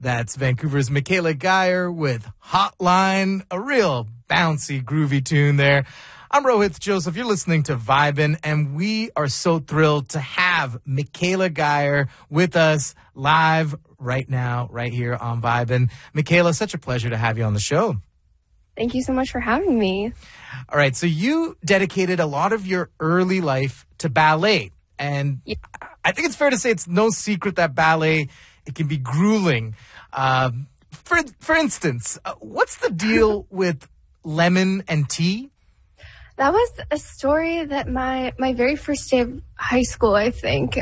That's Vancouver's Michaela Geyer with Hotline, a real bouncy, groovy tune there. I'm Rohit Joseph. You're listening to Vibin', and we are so thrilled to have Michaela Geyer with us live right now, right here on Vibin'. Michaela, such a pleasure to have you on the show. Thank you so much for having me. All right, so you dedicated a lot of your early life to ballet, and I think it's fair to say it's no secret that ballet, it can be grueling. For instance, what's the deal with lemon and tea? That was a story that my very first day of high school, I think,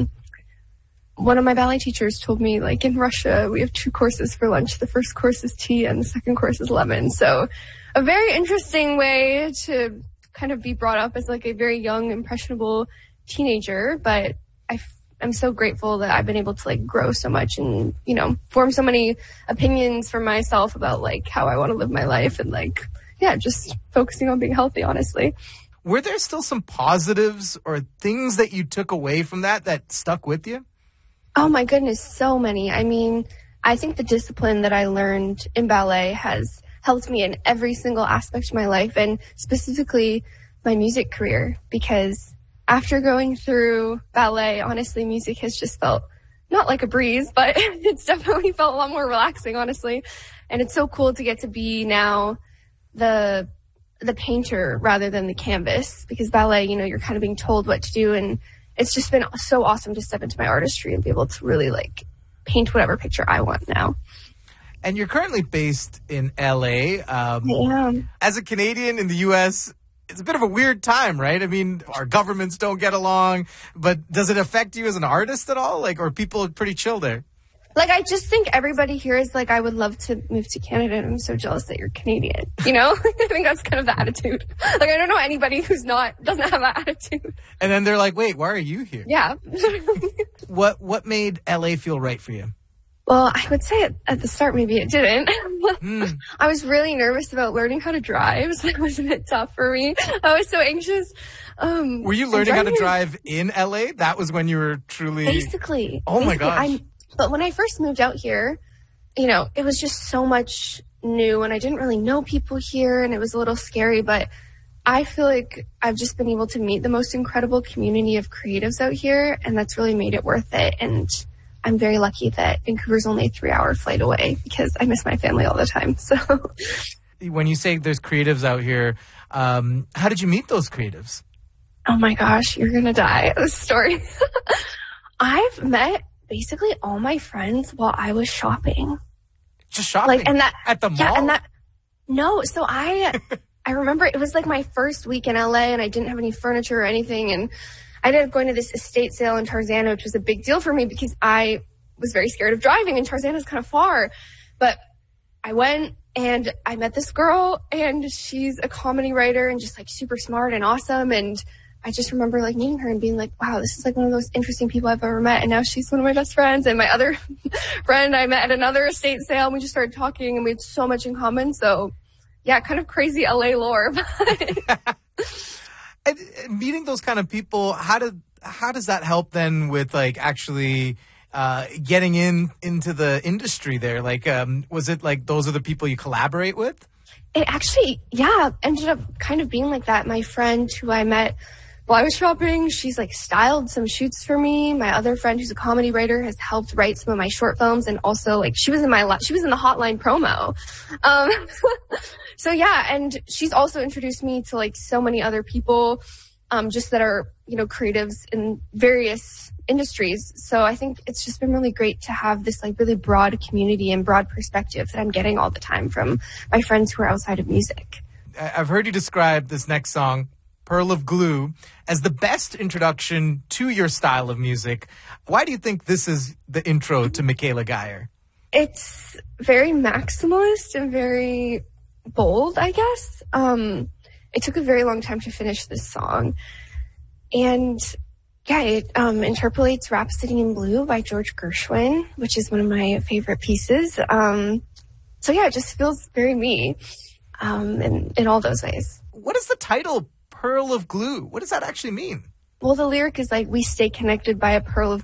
one of my ballet teachers told me, like, in Russia, we have 2 courses for lunch. The first course is tea and the second course is lemon. So a very interesting way to kind of be brought up as like a very young, impressionable teenager. But I'm so grateful that I've been able to like grow so much and, you know, form so many opinions for myself about like how I want to live my life and like, yeah, just focusing on being healthy, honestly. Were there still some positives or things that you took away from that stuck with you? Oh my goodness, so many. I mean, I think the discipline that I learned in ballet has helped me in every single aspect of my life, and specifically my music career, because after going through ballet, honestly, music has just felt not like a breeze, but it's definitely felt a lot more relaxing, honestly. And it's so cool to get to be now the painter rather than the canvas, because ballet, you know, you're kind of being told what to do, and it's just been so awesome to step into my artistry and be able to really like paint whatever picture I want now. And you're currently based in LA. I am. As a Canadian in the US, it's a bit of a weird time, right? I mean, our governments don't get along, but does it affect you as an artist at all? Like, or are people pretty chill there? Like, I just think everybody here is like, I would love to move to Canada, and I'm so jealous that you're Canadian, you know? I think that's kind of the attitude. Like, I don't know anybody who's doesn't have that attitude. And then they're like, wait, why are you here? Yeah. What made LA feel right for you? Well, I would say at the start, maybe it didn't. I was really nervous about learning how to drive, so it was a bit tough for me. I was so anxious. Were you learning how to drive in LA? That was when you were truly... Basically. Oh my gosh. But when I first moved out here, you know, it was just so much new, and I didn't really know people here, and it was a little scary, but I feel like I've just been able to meet the most incredible community of creatives out here, and that's really made it worth it. And I'm very lucky that Vancouver's only a 3-hour flight away, because I miss my family all the time. So when you say there's creatives out here, how did you meet those creatives? Oh my gosh, you're going to die. This story. I've met basically all my friends while I was shopping. Just shopping? Like, and that, at the mall? Yeah, and that, no. So I remember it was like my first week in LA, and I didn't have any furniture or anything. And I ended up going to this estate sale in Tarzana, which was a big deal for me because I was very scared of driving, and Tarzana is kind of far. But I went and I met this girl, and she's a comedy writer and just like super smart and awesome. And I just remember like meeting her and being like, wow, this is like one of the most interesting people I've ever met. And now she's one of my best friends. And my other friend I met at another estate sale, and we just started talking, and we had so much in common. So yeah, kind of crazy LA lore. And meeting those kind of people, how does that help then with like actually getting into the industry there? Like, was it like those are the people you collaborate with? It actually, yeah, ended up kind of being like that. My friend who I met while I was shopping, she's like styled some shoots for me. My other friend who's a comedy writer has helped write some of my short films, and also like she was in the Hotline promo. So yeah, and she's also introduced me to like so many other people, just that are, you know, creatives in various industries. So I think it's just been really great to have this like really broad community and broad perspective that I'm getting all the time from my friends who are outside of music. I've heard you describe this next song, Pearl of Glue, as the best introduction to your style of music. Why do you think this is the intro to Michaela Geyer? It's very maximalist and very bold, I guess. It took a very long time to finish this song. And yeah, it interpolates Rhapsody in Blue by George Gershwin, which is one of my favorite pieces. So yeah, it just feels very me in all those ways. What is the title, Pearl of Glue? What does that actually mean? Well, the lyric is like, we stay connected by a pearl of